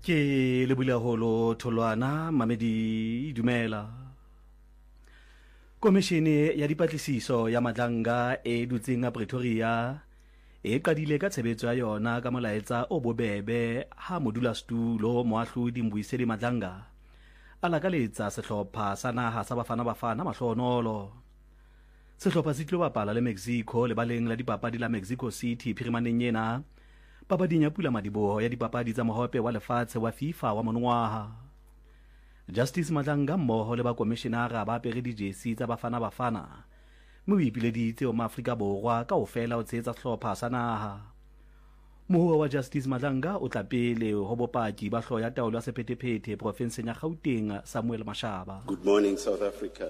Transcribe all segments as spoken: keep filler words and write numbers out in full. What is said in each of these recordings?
Ke le bula holo tholwana mamedi dumela. Komishene ya dipatlisiso ya Madlanga e dutseng a Pretoria e qadile ka tshebetso ya yona ka molaetsa o bobebe ha modulasetulo moahlodi Mbuyiseni Madlanga a lakaletsa sehlopha sa naha sa Bafana Bafana mahlonolo. Sehlopha se tlo bapala le Mexico le baleng la dipapadi la Mexico City phirimaneng yena papading ya Pula Madiboho ya dipapadi tsa mohope wa lefatshe wa FIFA wa monongwaha. Justice Madlanga mmoho le ba komishenara ba apere di-jersey tsa Bafana Bafana mme o ipileditse o maAfrika Borwa ka ofela o tshehetsa sehlopha sa naha. Mohuo wa Justice Madlanga o tla pele ho bopaki ba hloho ya taolo ya sephethephethe profenseng ya Gauteng Samuel Mashaba. Good morning, South Africa.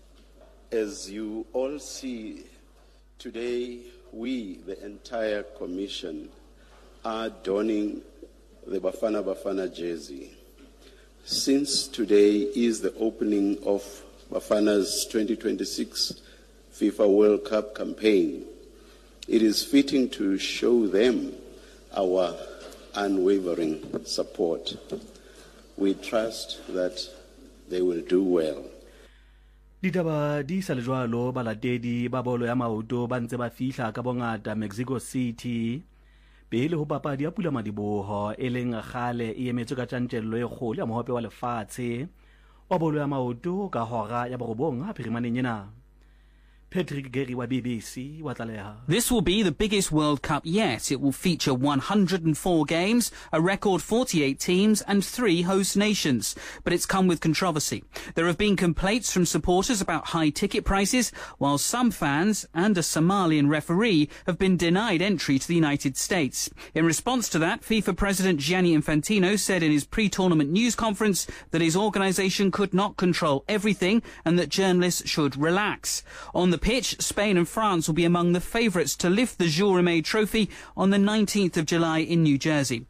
As you all see, today we, the entire commission, are donning the Bafana Bafana jersey. Since today is the opening of Bafana's twenty twenty-six FIFA World Cup campaign, it is fitting to show them our unwavering support. We trust that they will do well. Ditaba di sa le jwalo balatedi ba bolo ya maoto ba ntse ba fihla ka bongata Mexico City pele ho papadi ya Pula Madiboho e leng gale e emetswe ka tjantjello e kgolo ya mohope wa lefatshe wa bolo ya maoto ka hora ya borobong ha phirimaneng yena. Patrick Gary wa B B C wa tlaleha. This will be the biggest World Cup yet. It will feature one hundred four games, a record forty-eight teams and three host nations. But it's come with controversy. There have been complaints from supporters about high ticket prices, while some fans and a Somalian referee have been denied entry to the United States. In response to that, FIFA President Gianni Infantino said in his pre-tournament news conference that his organisation could not control everything and that journalists should relax. On the pitch, Spain and France will be among the favourites to lift the Jules Rimet Trophy on the nineteenth of July in New Jersey.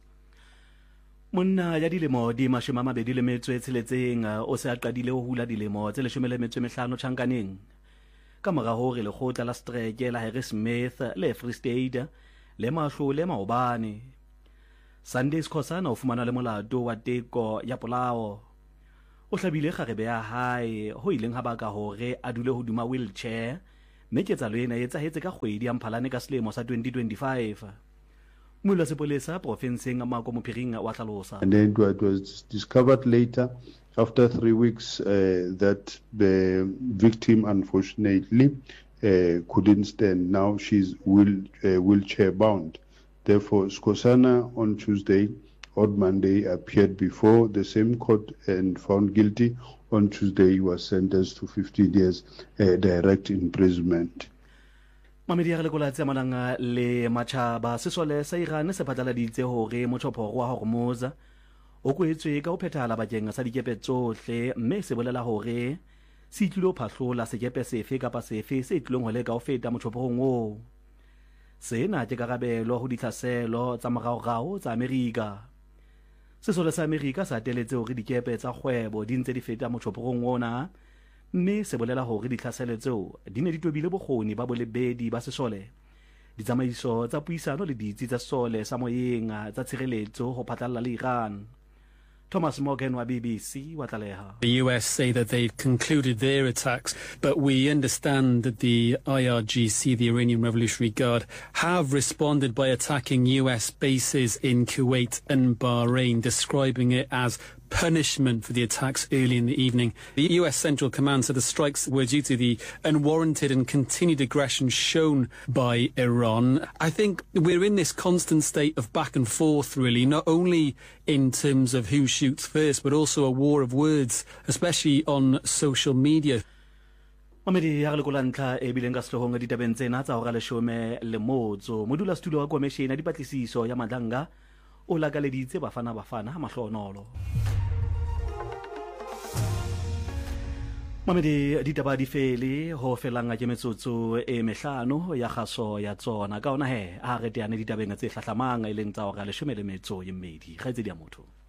Monna ya dilemo di mashome a mabedi le metso e tsheletseng o se a qadile ho hula dilemo tse leshome le metso e mehlano tjhankaneng ka mora hore lekgotla la streke la Harrismith le Free State le mahlole maobane. Sunday Skhosana o fumana le molato wa teko ya polao o hlabile kgarebe ya hae ho ileng ha baka hore a dule hoduma wheelchair mme ketsalo ena e etsahetse ka kgwedi ya Mphalane ka selemo sa twenty twenty-five. Mulwa sepolesa profenseng Mako Mophiring wa hlalosa. And then it was discovered later after three weeks uh, that the victim unfortunately uh, couldn't stand. Now she's wheel, uh, wheelchair bound. Therefore, Skhosana on Tuesday on Monday appeared before the same court and found guilty. On Tuesday, he was sentenced to fifteen years uh, direct imprisonment. Mamedi ya lekola tse mananga le Machaba sesole sa Iran se phatlaladitse hore motjhopho wa Hormuz o kwetswe ka ho phethala bakeng sa dikepe tsohle mme se bolela hore se tlilo phahlola sekepe sefe kapa sefe se tlilong ho leka ho feta motjhophong o. Sena ke karabelo ho ditlhaselo tsa moraorao tsa Amerika. Sesole sa Amerika sa teletse hore dikepe tsa kgwebo di ntse di feta motjhophong ona mme se bolela hore ditlhaselo tseo di ne di tobile bokgoni ba bolebedi ba sesole ditsamaiso tsa puisano le ditsi tsa sesole sa moyeng tsa tshireletso ho phatlalla le Iran. Thomas Morgan wa B B C wa tlaleha. The U S say that they've concluded their attacks, but we understand that the I R G C, the Iranian Revolutionary Guard, have responded by attacking U S bases in Kuwait and Bahrain, describing it as punishment for the attacks early in the evening. The U S Central Command said the strikes were due to the unwarranted and continued aggression shown by Iran. I think we're in this constant state of back and forth, really, not only in terms of who shoots first, but also a war of words, especially on social media. Mamedi ya lekola ntla e bileng ka sehlohong di tabeng tsena tsa hora leshome le motso modula studio wa komishene ya dipatlisiso ya Madlanga o lakaleditse Bafana Bafana ha mahlonolo. Mamedi ditaba di fele ho felanga ke metsotso e mehlano ya kgaso ya tsona ka ona he a re teane ditabeng tse hlahlamang e leng tsa hora leshome le metso e mmedi ga itse dia motho.